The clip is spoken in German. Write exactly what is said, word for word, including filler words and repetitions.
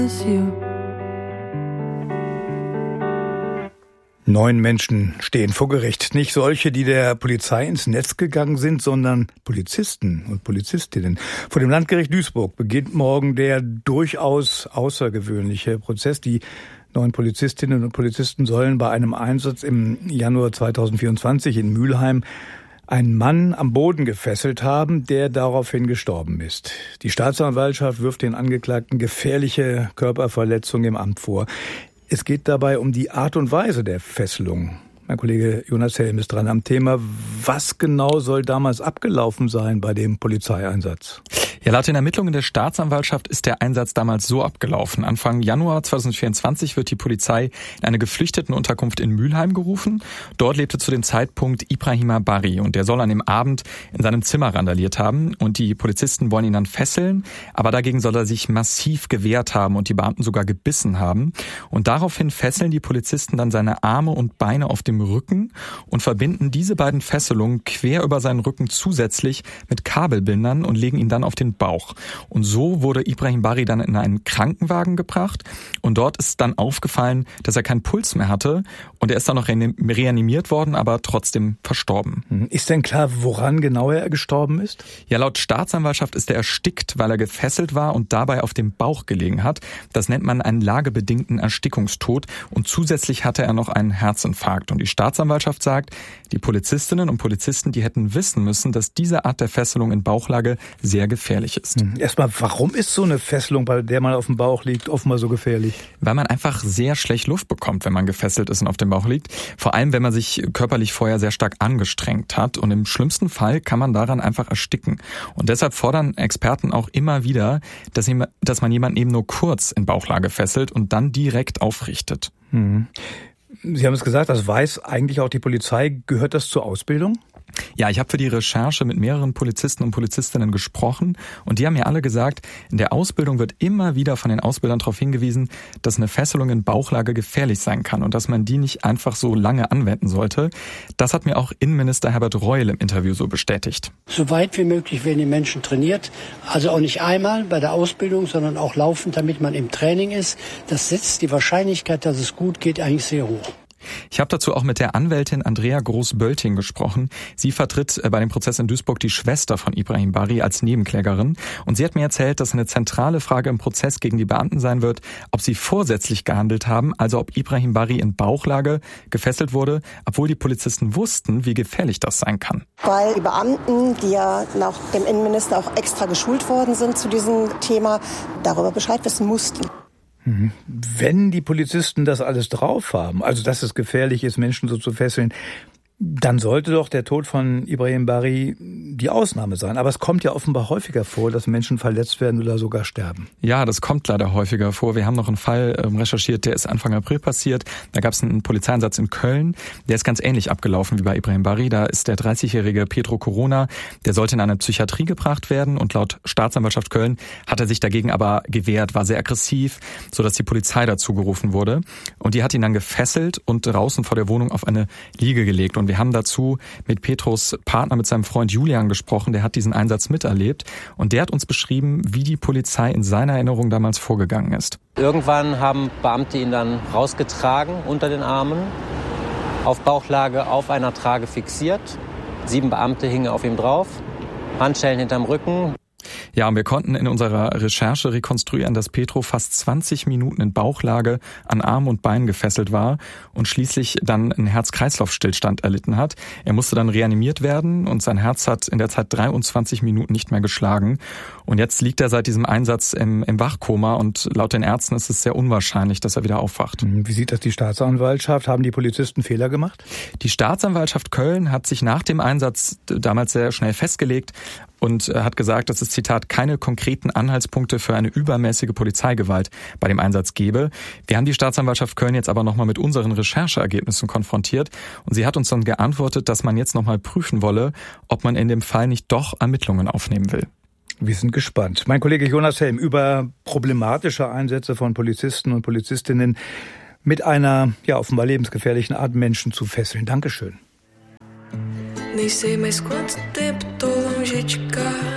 Neun Menschen stehen vor Gericht. Nicht solche, die der Polizei ins Netz gegangen sind, sondern Polizisten und Polizistinnen. Vor dem Landgericht Duisburg beginnt morgen der durchaus außergewöhnliche Prozess. Die neun Polizistinnen und Polizisten sollen bei einem Einsatz im Januar zweitausendvierundzwanzig in Mülheim einen Mann am Boden gefesselt haben, der daraufhin gestorben ist. Die Staatsanwaltschaft wirft den Angeklagten gefährliche Körperverletzung im Amt vor. Es geht dabei um die Art und Weise der Fesselung. Mein Kollege Jonas Helm ist dran am Thema. Was genau soll damals abgelaufen sein bei dem Polizeieinsatz? Ja, laut den Ermittlungen der Staatsanwaltschaft ist der Einsatz damals so abgelaufen. Anfang Januar zweitausendvierundzwanzig wird die Polizei in eine Geflüchtetenunterkunft in Mülheim gerufen. Dort lebte zu dem Zeitpunkt Ibrahima Barry und der soll an dem Abend in seinem Zimmer randaliert haben und die Polizisten wollen ihn dann fesseln, aber dagegen soll er sich massiv gewehrt haben und die Beamten sogar gebissen haben. Und daraufhin fesseln die Polizisten dann seine Arme und Beine auf dem Rücken und verbinden diese beiden Fesselungen quer über seinen Rücken zusätzlich mit Kabelbindern und legen ihn dann auf den Bauch. Und so wurde Ibrahim Barry dann in einen Krankenwagen gebracht und dort ist dann aufgefallen, dass er keinen Puls mehr hatte und er ist dann noch reanimiert worden, aber trotzdem verstorben. Ist denn klar, woran genau er gestorben ist? Ja, laut Staatsanwaltschaft ist er erstickt, weil er gefesselt war und dabei auf dem Bauch gelegen hat. Das nennt man einen lagebedingten Erstickungstod und zusätzlich hatte er noch einen Herzinfarkt. Und die Staatsanwaltschaft sagt, die Polizistinnen und Polizisten, die hätten wissen müssen, dass diese Art der Fesselung in Bauchlage sehr gefährlich ist. Erstmal, warum ist so eine Fesselung, bei der man auf dem Bauch liegt, offenbar so gefährlich? Weil man einfach sehr schlecht Luft bekommt, wenn man gefesselt ist und auf dem Bauch liegt. Vor allem, wenn man sich körperlich vorher sehr stark angestrengt hat. Und im schlimmsten Fall kann man daran einfach ersticken. Und deshalb fordern Experten auch immer wieder, dass man jemanden eben nur kurz in Bauchlage fesselt und dann direkt aufrichtet. Mhm. Sie haben es gesagt, das weiß eigentlich auch die Polizei. Gehört das zur Ausbildung? Ja, ich habe für die Recherche mit mehreren Polizisten und Polizistinnen gesprochen und die haben mir alle gesagt, in der Ausbildung wird immer wieder von den Ausbildern darauf hingewiesen, dass eine Fesselung in Bauchlage gefährlich sein kann und dass man die nicht einfach so lange anwenden sollte. Das hat mir auch Innenminister Herbert Reul im Interview so bestätigt. So weit wie möglich werden die Menschen trainiert, also auch nicht einmal bei der Ausbildung, sondern auch laufend, damit man im Training ist. Das setzt die Wahrscheinlichkeit, dass es gut geht, eigentlich sehr hoch. Ich habe dazu auch mit der Anwältin Andrea Groß-Bölting gesprochen. Sie vertritt bei dem Prozess in Duisburg die Schwester von Ibrahim Barry als Nebenklägerin. Und sie hat mir erzählt, dass eine zentrale Frage im Prozess gegen die Beamten sein wird, ob sie vorsätzlich gehandelt haben, also ob Ibrahim Barry in Bauchlage gefesselt wurde, obwohl die Polizisten wussten, wie gefährlich das sein kann. Weil die Beamten, die ja nach dem Innenminister auch extra geschult worden sind zu diesem Thema, darüber Bescheid wissen mussten. Wenn die Polizisten das alles drauf haben, also dass es gefährlich ist, Menschen so zu fesseln, dann sollte doch der Tod von Ibrahim Barry die Ausnahme sein. Aber es kommt ja offenbar häufiger vor, dass Menschen verletzt werden oder sogar sterben. Ja, das kommt leider häufiger vor. Wir haben noch einen Fall recherchiert, der ist Anfang April passiert. Da gab es einen Polizeieinsatz in Köln. Der ist ganz ähnlich abgelaufen wie bei Ibrahim Barry. Da ist der dreißigjährige Petro Corona, der sollte in eine Psychiatrie gebracht werden. Und laut Staatsanwaltschaft Köln hat er sich dagegen aber gewehrt, war sehr aggressiv, sodass die Polizei dazu gerufen wurde. Und die hat ihn dann gefesselt und draußen vor der Wohnung auf eine Liege gelegt. Und wir haben dazu mit Petros Partner, mit seinem Freund Julian gesprochen, der hat diesen Einsatz miterlebt und der hat uns beschrieben, wie die Polizei in seiner Erinnerung damals vorgegangen ist. Irgendwann haben Beamte ihn dann rausgetragen unter den Armen, auf Bauchlage auf einer Trage fixiert. Sieben Beamte hingen auf ihm drauf, Handschellen hinterm Rücken. Ja, und wir konnten in unserer Recherche rekonstruieren, dass Petro fast zwanzig Minuten in Bauchlage an Armen und Beinen gefesselt war und schließlich dann einen Herz-Kreislauf-Stillstand erlitten hat. Er musste dann reanimiert werden und sein Herz hat in der Zeit dreiundzwanzig Minuten nicht mehr geschlagen. Und jetzt liegt er seit diesem Einsatz im, im Wachkoma und laut den Ärzten ist es sehr unwahrscheinlich, dass er wieder aufwacht. Wie sieht das die Staatsanwaltschaft? Haben die Polizisten Fehler gemacht? Die Staatsanwaltschaft Köln hat sich nach dem Einsatz damals sehr schnell festgelegt und hat gesagt, dass es, Zitat, keine konkreten Anhaltspunkte für eine übermäßige Polizeigewalt bei dem Einsatz gebe. Wir haben die Staatsanwaltschaft Köln jetzt aber nochmal mit unseren Rechercheergebnissen konfrontiert und sie hat uns dann geantwortet, dass man jetzt nochmal prüfen wolle, ob man in dem Fall nicht doch Ermittlungen aufnehmen will. Wir sind gespannt. Mein Kollege Jonas Helm über problematische Einsätze von Polizisten und Polizistinnen mit einer ja offenbar lebensgefährlichen Art, Menschen zu fesseln. Dankeschön. Nem sei mais quanto tempo tô longe de cá.